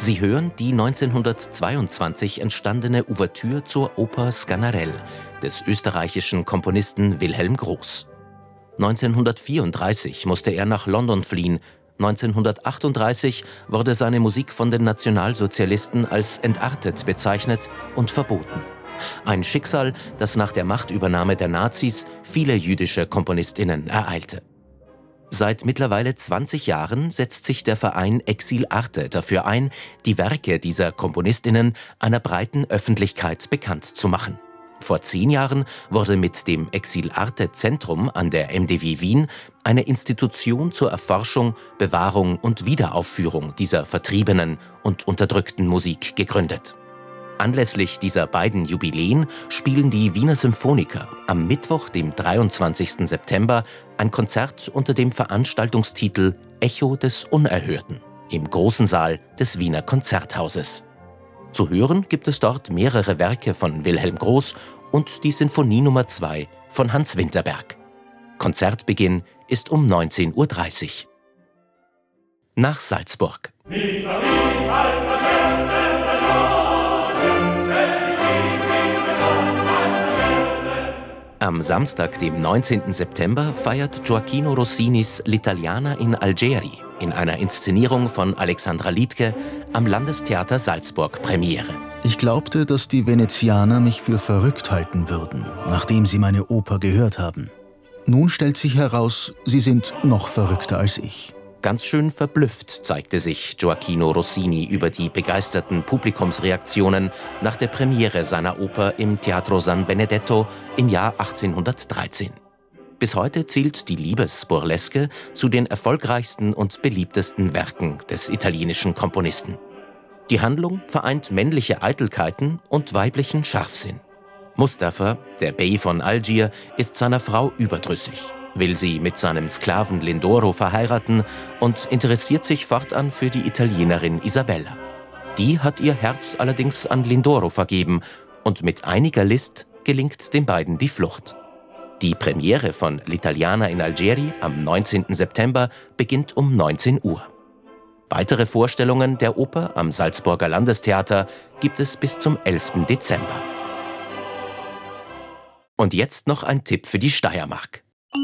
Sie hören die 1922 entstandene Ouvertüre zur Oper Sganarelle des österreichischen Komponisten Wilhelm Groß. 1934 musste er nach London fliehen. 1938 wurde seine Musik von den Nationalsozialisten als entartet bezeichnet und verboten. Ein Schicksal, das nach der Machtübernahme der Nazis viele jüdische KomponistInnen ereilte. Seit mittlerweile 20 Jahren setzt sich der Verein Exil Arte dafür ein, die Werke dieser KomponistInnen einer breiten Öffentlichkeit bekannt zu machen. Vor 10 Jahren wurde mit dem Exil Arte Zentrum an der MDW Wien eine Institution zur Erforschung, Bewahrung und Wiederaufführung dieser vertriebenen und unterdrückten Musik gegründet. Anlässlich dieser beiden Jubiläen spielen die Wiener Symphoniker am Mittwoch, dem 23. September, ein Konzert unter dem Veranstaltungstitel Echo des Unerhörten im großen Saal des Wiener Konzerthauses. Zu hören gibt es dort mehrere Werke von Wilhelm Groß und die Sinfonie Nummer 2 von Hans Winterberg. Konzertbeginn ist um 19:30 Uhr. Nach Salzburg. Am Samstag, dem 19. September, feiert Gioacchino Rossinis L'Italiana in Algeri in einer Inszenierung von Alexandra Liedtke am Landestheater Salzburg Premiere. Ich glaubte, dass die Venezianer mich für verrückt halten würden, nachdem sie meine Oper gehört haben. Nun stellt sich heraus, sie sind noch verrückter als ich. Ganz schön verblüfft zeigte sich Gioacchino Rossini über die begeisterten Publikumsreaktionen nach der Premiere seiner Oper im Teatro San Benedetto im Jahr 1813. Bis heute zählt die Liebesburleske zu den erfolgreichsten und beliebtesten Werken des italienischen Komponisten. Die Handlung vereint männliche Eitelkeiten und weiblichen Scharfsinn. Mustafa, der Bey von Algier, ist seiner Frau überdrüssig, will sie mit seinem Sklaven Lindoro verheiraten und interessiert sich fortan für die Italienerin Isabella. Die hat ihr Herz allerdings an Lindoro vergeben und mit einiger List gelingt den beiden die Flucht. Die Premiere von L'Italiana in Algeri am 19. September beginnt um 19 Uhr. Weitere Vorstellungen der Oper am Salzburger Landestheater gibt es bis zum 11. Dezember. Und jetzt noch ein Tipp für die Steiermark.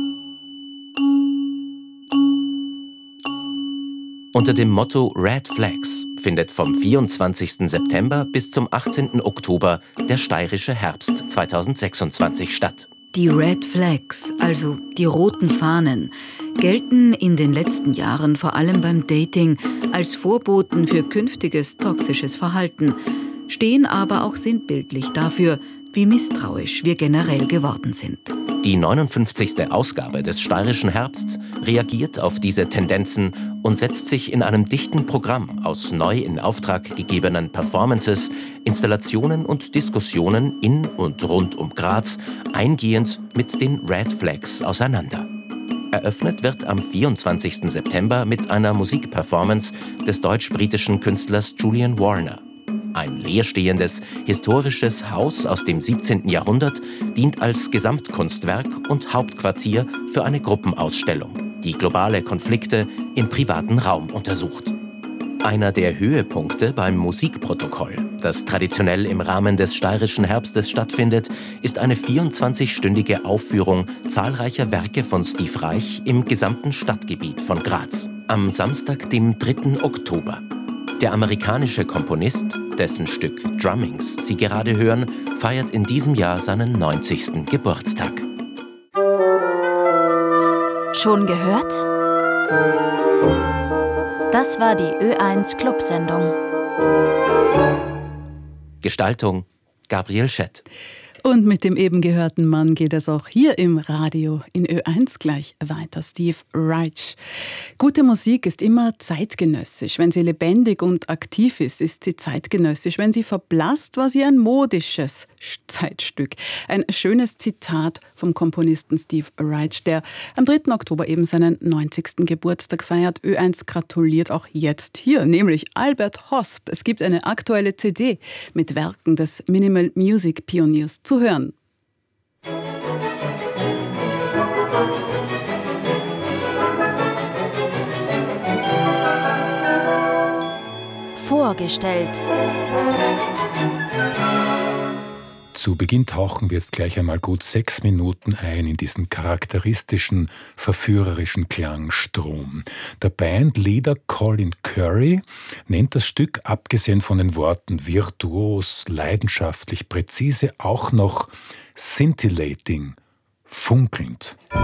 Unter dem Motto Red Flags findet vom 24. September bis zum 18. Oktober der steirische Herbst 2026 statt. Die Red Flags, also die roten Fahnen, gelten in den letzten Jahren vor allem beim Dating als Vorboten für künftiges toxisches Verhalten, stehen aber auch sinnbildlich dafür, wie misstrauisch wir generell geworden sind. Die 59. Ausgabe des steirischen Herbsts reagiert auf diese Tendenzen und setzt sich in einem dichten Programm aus neu in Auftrag gegebenen Performances, Installationen und Diskussionen in und rund um Graz eingehend mit den Red Flags auseinander. Eröffnet wird am 24. September mit einer Musikperformance des deutsch-britischen Künstlers Julian Warner. Ein leerstehendes, historisches Haus aus dem 17. Jahrhundert dient als Gesamtkunstwerk und Hauptquartier für eine Gruppenausstellung, die globale Konflikte im privaten Raum untersucht. Einer der Höhepunkte beim Musikprotokoll, das traditionell im Rahmen des steirischen Herbstes stattfindet, ist eine 24-stündige Aufführung zahlreicher Werke von Steve Reich im gesamten Stadtgebiet von Graz. Am Samstag, dem 3. Oktober. Der amerikanische Komponist, dessen Stück Drummings Sie gerade hören, feiert in diesem Jahr seinen 90. Geburtstag. Schon gehört? Das war die Ö1 Clubsendung. Gestaltung Gabriel Schett. Und mit dem eben gehörten Mann geht es auch hier im Radio in Ö1 gleich weiter. Steve Reich. Gute Musik ist immer zeitgenössisch. Wenn sie lebendig und aktiv ist, ist sie zeitgenössisch. Wenn sie verblasst, war sie ein modisches Zeitstück. Ein schönes Zitat vom Komponisten Steve Reich, der am 3. Oktober eben seinen 90. Geburtstag feiert. Ö1 gratuliert auch jetzt hier, nämlich Albert Hosp. Es gibt eine aktuelle CD mit Werken des Minimal Music Pioniers zu hören. vorgestellt. Zu Beginn tauchen wir jetzt gleich einmal gut 6 Minuten ein in diesen charakteristischen, verführerischen Klangstrom. Der Bandleader Colin Currie nennt das Stück, abgesehen von den Worten virtuos, leidenschaftlich, präzise, auch noch scintillating, funkelnd.